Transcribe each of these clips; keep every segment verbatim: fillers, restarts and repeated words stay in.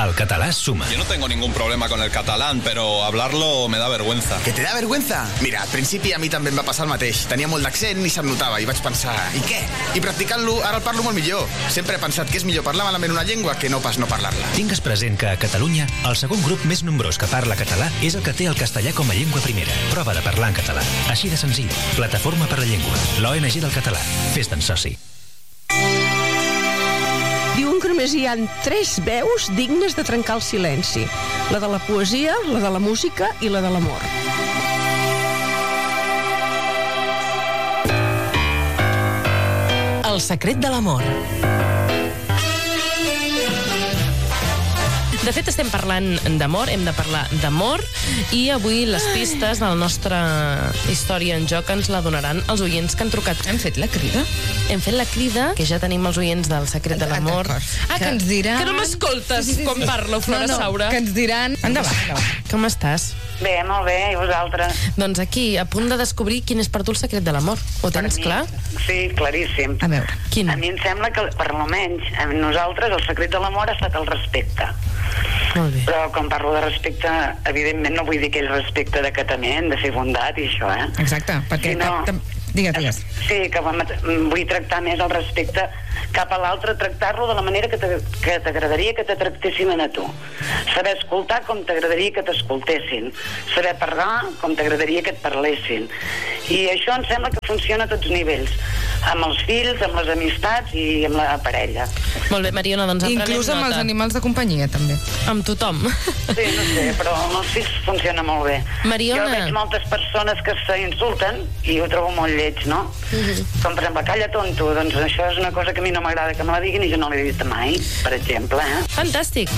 El català suma. Yo no tengo ningún problema con el catalán, pero hablarlo me da vergüenza. ¿Que te da vergüenza? Mira, al principi a mi també em va passar el mateix. Tenia molt d'accent i se'm notava i vaig pensar, i què? I practicant-lo, ara el parlo molt millor. Sempre he pensat que és millor parlar malament una llengua que no pas no parlar-la. Tingues present que a Catalunya el segon grup més nombrós que parla català és el que té el castellà com a llengua primera. Prova de parlar en català. Així de senzill. Plataforma per la Llengua. L'O N G del català. Fes-te'n soci. Diuen que només hi ha tres veus dignes de trencar el silenci. La de la poesia, la de la música i la de l'amor. El secret de l'amor. De fet, estem parlant d'amor, hem de parlar d'amor, i avui les pistes de la nostra història en joc ens la donaran els oients que han trucat. Hem fet la crida? Hem fet la crida, que ja tenim els oients del secret de l'amor. Ah, que ens diran... Que no m'escoltes sí, sí, sí. quan parlo, Flora no, no, Saura. Que ens diran... Endavant, endavant. Com estàs? Bé, molt bé, i vosaltres? Doncs aquí, a punt de descobrir quin és per tu el secret de l'amor. Ho tens mi, clar? Sí, claríssim. A veure. Quin? A mi em sembla que, per almenys, a nosaltres el secret de l'amor ha estat el respecte. Molt bé. Però quan parlo de respecte, evidentment no vull dir aquell respecte d'acatament, de fer bondat i això, eh? Exacte, perquè... Si no, digues, digues. Sí, que vull tractar més el respecte cap a l'altre, tractar-lo de la manera que t'agradaria que te tractessin a tu. Saber escoltar com t'agradaria que t'escoltessin. Saber parlar com t'agradaria que et parlessin. I això em sembla que funciona a tots nivells. Amb els fills, amb les amistats i amb la parella. Molt bé, Mariona, doncs en prenem nota. Inclús amb els animals de companyia, també. Amb tothom. Sí, no sé, però amb els fills funciona molt bé. Mariona. Jo veig moltes persones que s'insulten i ho trobo molt lleig, no? Uh-huh. Com per exemple, calla tonto, doncs això és una cosa que a mi no m'agrada que me la diguin i jo no l'he dit mai, per exemple, eh? Fantàstic.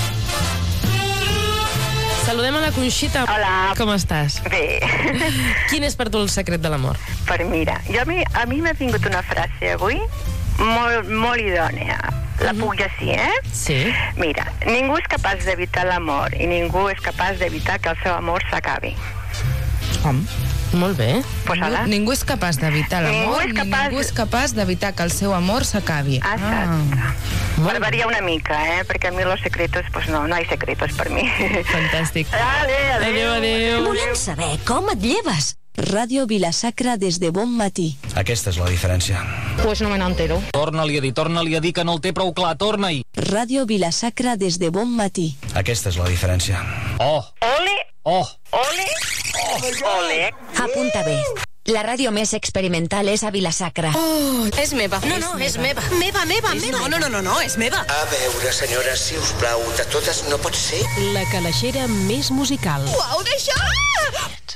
Saludem a la Conxita. Hola. Com estàs? Bé. Quin és per tu el secret de l'amor? Per mira, jo a mi, a mi m'ha vingut una frase avui molt, molt idònea. La puc llegir, eh? Sí. Mira, ningú és capaç d'evitar l'amor i ningú és capaç d'evitar que el seu amor s'acabi. Com? Molt bé. Pues ala. Ningú és capaç d'evitar l'amor Ningú és ni capaç- ningú és capaç d'evitar que el seu amor s'acabi. Exacte. Ah. Per variar una mica, eh? Perquè a mi los secretos, pues no, no hay secretos per mi. Fantàstic. Adéu, Adéu, adéu. Volem saber com et lleves. Ràdio Vila-sacra des de bon matí. Aquesta és la diferència. Pues no me n'entero. Torna-li a dir, torna-li a dir que no el té prou clar, torna-hi. Ràdio Vila-sacra des de bon matí. Aquesta és la diferència. Oh, Ole, oh. ole, ole. Apunta bé. La ràdio més experimental és a Vila-sacra. Oh, és meva. No, no, és meva. Meva, meva, meva. No, no, no, no, no, és meva. A veure, senyora, si us plau, de totes no pot ser? La calaixera més musical. Uau, d'això!